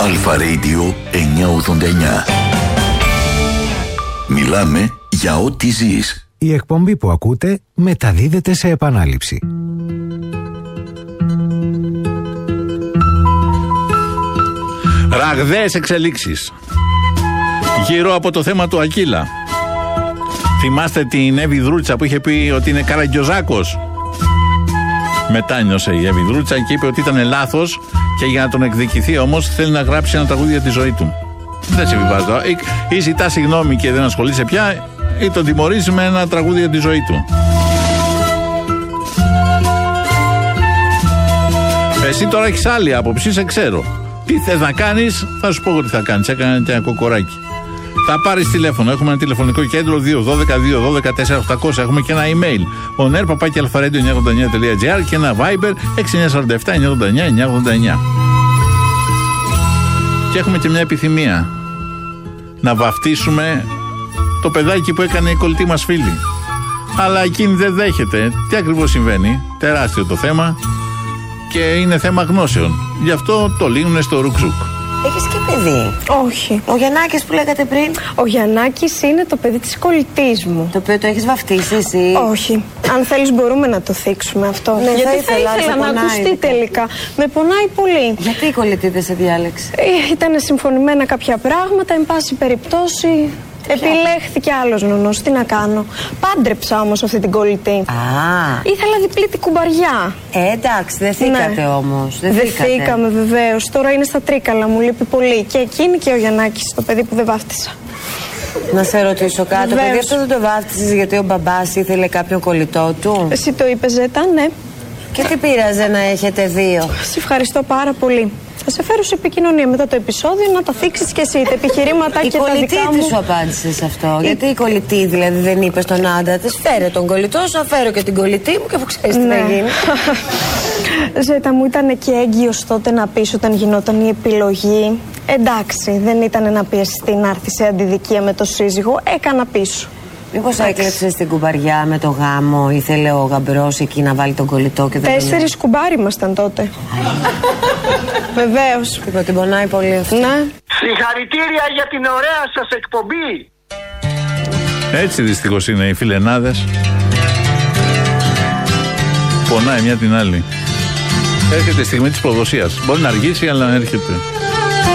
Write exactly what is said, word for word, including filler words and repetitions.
Αλφα Radio εννιακόσια ογδόντα εννιά. Μιλάμε για ό,τι ζεις. Η εκπομπή που ακούτε μεταδίδεται σε επανάληψη. Ραγδαίες εξελίξεις γύρω από το θέμα του Ακύλα. Θυμάστε την Εύη Δρούτσα που είχε πει ότι είναι Καραγκιόζάκος? Μετάνιωσε η Εύη Δρούτσα και είπε ότι ήταν λάθος και για να τον εκδικηθεί όμως θέλει να γράψει ένα τραγούδι για τη ζωή του. Δεν σε βιβάζω. Ή, ή ζητά συγγνώμη και δεν ασχολείσαι πια, ή τον τιμωρείς με ένα τραγούδι για τη ζωή του. Εσύ τώρα έχεις άλλη άποψη, σε ξέρω. Τι θες να κάνεις, θα σου πω εγώ τι θα κάνεις. Έκανε ένα κοκοράκι. Θα πάρεις τηλέφωνο. Έχουμε ένα τηλεφωνικό κέντρο δύο ένα δύο δύο ένα δύο τέσσερα οκτακόσια. Έχουμε και ένα email. ο νερ παπάκι αλφαρέντιο εννιακόσια ογδόντα εννιά τελεία τζι άρ και ένα Viber έξι εννιά τέσσερα επτά εννιακόσια ογδόντα εννιά εννιακόσια ογδόντα εννιά. Και έχουμε και μια επιθυμία. Να βαφτίσουμε το παιδάκι που έκανε η κολλητή μας φίλη. Αλλά εκείνη δεν δέχεται. Τι ακριβώς συμβαίνει? Τεράστιο το θέμα. Και είναι θέμα γνώσεων. Γι' αυτό το λύνουν στο ρουκζούκ. Έχεις και παιδί? Όχι. Ο Γιαννάκης που λέγατε πριν? Ο Γιαννάκης είναι το παιδί της κολλητής μου. Το οποίο το έχεις βαφτίσει εσύ? Όχι. Αν θέλεις μπορούμε να το θίξουμε αυτό. Ναι, γιατί θα ήθελα, θα ήθελα να πονάει, ακουστεί ειδικά. τελικά. Με πονάει πολύ. Γιατί η κολλητή δεν σε διάλεξε? Ε, Ήταν συμφωνημένα κάποια πράγματα, εν πάση περιπτώσει. Επιλέχθηκε άλλος νονός, τι να κάνω. Πάντρεψα όμως αυτή την κολλητή. Α, Ήθελα διπλή την κουμπαριά. ε, εντάξει, δεν θήκατε Ναι. όμως. Δεν Δεν θήκατε. θήκαμε βεβαίως. Τώρα είναι στα τρίκαλα, μου λείπει πολύ. Και εκείνη και ο Γιαννάκης, το παιδί που δεν βάφτισα. Να σε ρωτήσω κάτι. Το Βεβαίως. παιδί αυτό δεν το βάφτισες γιατί ο μπαμπάς ήθελε κάποιον κολλητό του? Εσύ το είπες, Ζέτα, ναι. Και τι πείραζε να έχετε δύο? Σε ευχαριστώ πάρα πολύ. Θα σε φέρω σε επικοινωνία μετά το επεισόδιο να τα θίξεις και εσύ. Τα επιχειρήματα Η και τα κολλητή δικά τι μου. σου απάντησε σε αυτό? Γιατί η κολλητή δηλαδή δεν είπε στον άντρα της, φέρε τον κολλητό σου, θα φέρω και την κολλητή μου και αφού ξέρεις τι Ναι. θα γίνει. Ζέτα μου, ήταν και έγκυος τότε να πεις όταν γινόταν η επιλογή. Εντάξει, δεν ήταν να πιεστεί να έρθει σε αντιδικία με το σύζυγο. Έκανα πίσω. Μήπως έκλεψες την κουμπαριά με το γάμο, ήθελε ο γαμπρός εκεί να βάλει τον κολλητό και δεν. Τέσσερις κουμπάρι ήμασταν τότε. Βεβαίως. Τίποτα, την πονάει πολύ αυτό. Ναι. Συγχαρητήρια για την ωραία σας εκπομπή. Έτσι δυστυχώς είναι οι φιλενάδες. Πονάει μια την άλλη. Έρχεται η στιγμή της προδοσίας. Μπορεί να αργήσει, αλλά έρχεται.